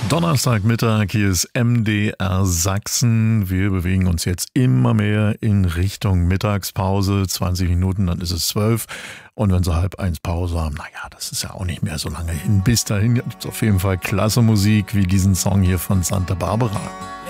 Donnerstagmittag, hier ist MDR Sachsen. Wir bewegen uns jetzt immer mehr in Richtung Mittagspause. 20 Minuten, dann ist es 12. Und wenn sie 12:30 Pause haben, naja, das ist ja auch nicht mehr so lange hin. Bis dahin gibt es auf jeden Fall klasse Musik, wie diesen Song hier von Santa Barbara.